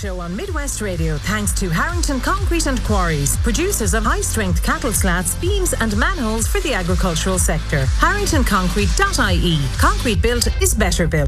Show on Midwest Radio thanks to Harrington Concrete and Quarries, producers of high-strength cattle slats, beams and manholes for the agricultural sector. HarringtonConcrete.ie. Concrete built is better built.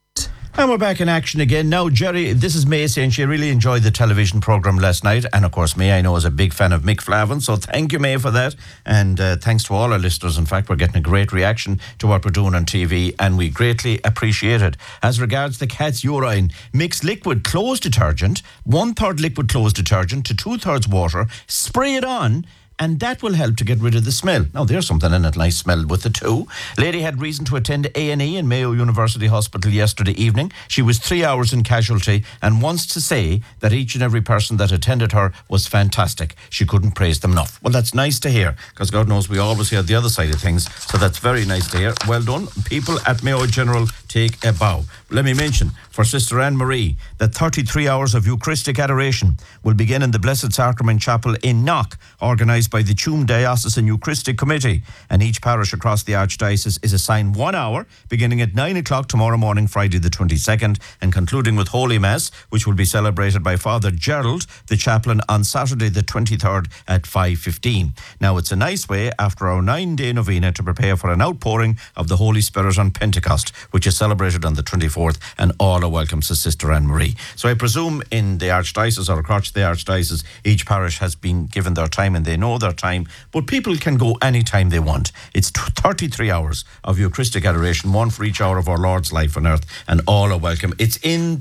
And we're back in action again. Now, Jerry, this is May saying she really enjoyed the television programme last night. And, of course, May, I know, is a big fan of Mick Flavin. So thank you, May, for that. And thanks to all our listeners. In fact, we're getting a great reaction to what we're doing on TV. And we greatly appreciate it. As regards the cat's urine, mix liquid clothes detergent, 1/3 liquid clothes detergent to 2/3 water, spray it on, and that will help to get rid of the smell. Now, there's something in it, nice smell with the two. Lady had reason to attend A&E in Mayo University Hospital yesterday evening. She was 3 hours in casualty and wants to say that each and every person that attended her was fantastic. She couldn't praise them enough. Well, that's nice to hear, because God knows we always hear the other side of things, so that's very nice to hear. Well done. People at Mayo General take a bow. Let me mention for Sister Anne Marie that 33 hours of Eucharistic adoration will begin in the Blessed Sacrament Chapel in Knock, organised by the Tuam Diocesan Eucharistic Committee, and each parish across the Archdiocese is assigned 1 hour, beginning at 9 o'clock tomorrow morning, Friday the 22nd, and concluding with Holy Mass, which will be celebrated by Father Gerald, the chaplain, on Saturday the 23rd at 5:15. Now, it's a nice way, after our 9-day novena, to prepare for an outpouring of the Holy Spirit on Pentecost, which is celebrated on the 24th, and all are welcome to Sister Anne Marie. So I presume in the Archdiocese or across the Archdiocese, each parish has been given their time and they know their time, but people can go anytime they want. It's 33 hours of Eucharistic adoration, one for each hour of our Lord's life on earth, and all are welcome. It's in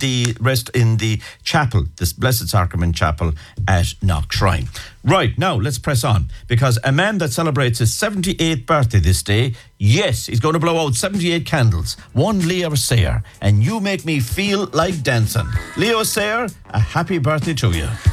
the chapel, this Blessed Sacrament Chapel at Knock Shrine. Right, now let's press on, because a man that celebrates his 78th birthday this day, yes, he's going to blow out 78 candles. One Leo Sayer, and you make me feel like dancing. Leo Sayer, a happy birthday to you.